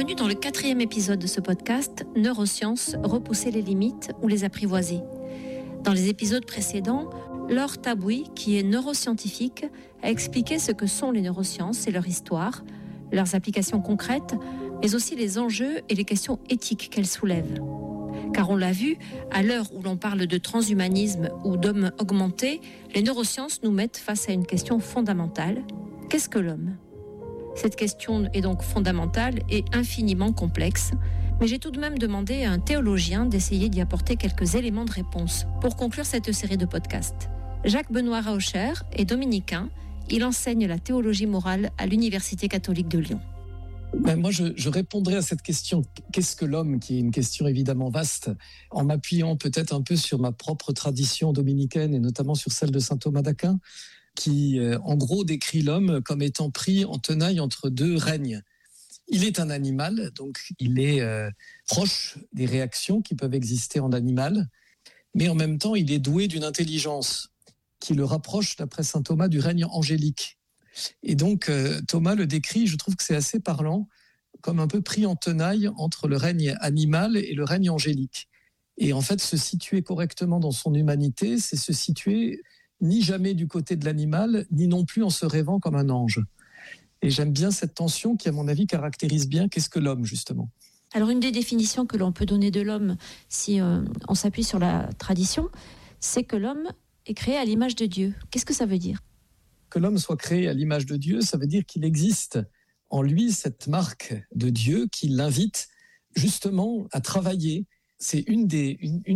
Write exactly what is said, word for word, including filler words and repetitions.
Bienvenue dans le quatrième épisode de ce podcast « Neurosciences, repousser les limites ou les apprivoiser ». Dans les épisodes précédents, Laure Tabouy, qui est neuroscientifique, a expliqué ce que sont les neurosciences et leur histoire, leurs applications concrètes, mais aussi les enjeux et les questions éthiques qu'elles soulèvent. Car on l'a vu, à l'heure où l'on parle de transhumanisme ou d'homme augmenté, les neurosciences nous mettent face à une question fondamentale. Qu'est-ce que l'homme ? Cette question est donc fondamentale et infiniment complexe, mais j'ai tout de même demandé à un théologien d'essayer d'y apporter quelques éléments de réponse pour conclure cette série de podcasts. Jacques-Benoît Rauscher est dominicain, il enseigne la théologie morale à l'Université catholique de Lyon. Ben moi, je, je répondrai à cette question « Qu'est-ce que l'homme ?» qui est une question évidemment vaste, en m'appuyant peut-être un peu sur ma propre tradition dominicaine et notamment sur celle de saint Thomas d'Aquin, qui, euh, en gros, décrit l'homme comme étant pris en tenaille entre deux règnes. Il est un animal, donc il est euh, proche des réactions qui peuvent exister en animal, mais en même temps, il est doué d'une intelligence qui le rapproche, d'après saint Thomas, du règne angélique. Et donc, euh, Thomas le décrit, je trouve que c'est assez parlant, comme un peu pris en tenaille entre le règne animal et le règne angélique. Et en fait, se situer correctement dans son humanité, c'est se situer ni jamais du côté de l'animal, ni non plus en se rêvant comme un ange. Et j'aime bien cette tension qui, à mon avis, caractérise bien qu'est-ce que l'homme, justement. Alors, une des définitions que l'on peut donner de l'homme, si euh, on s'appuie sur la tradition, c'est que l'homme est créé à l'image de Dieu. Qu'est-ce que ça veut dire ? Que l'homme soit créé à l'image de Dieu, ça veut dire qu'il existe en lui cette marque de Dieu qui l'invite justement à travailler. C'est une des... Une, une